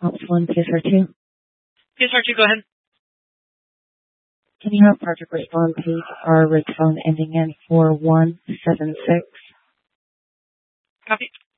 Ops 1, PSR2. PSR2, go ahead. Can you have Project respond, please? Our rig phone ending in 4176. Copy.